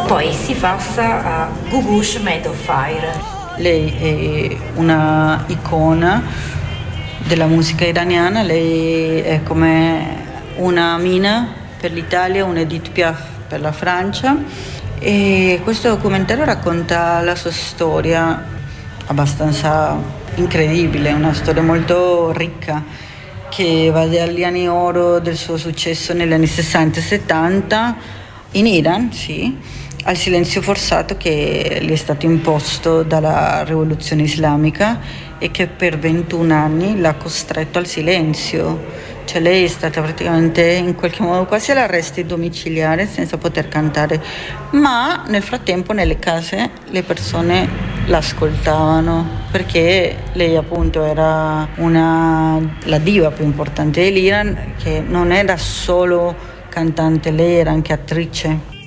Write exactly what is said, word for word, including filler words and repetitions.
Poi si passa a Gugush Made of Fire. Lei è una icona della musica iraniana, lei è come una Mina per l'Italia, un Edith Piaf per la Francia, e questo documentario racconta la sua storia abbastanza incredibile, una storia molto ricca che va dagli anni oro del suo successo negli anni sessanta e settanta in Iran, sì, al silenzio forzato che gli è stato imposto dalla rivoluzione islamica e che per ventuno anni l'ha costretto al silenzio. Cioè lei è stata praticamente in qualche modo quasi all'arresto domiciliare senza poter cantare, ma nel frattempo nelle case le persone l'ascoltavano perché lei appunto era una, la diva più importante dell'Iran, che non era solo cantante, lei era anche attrice.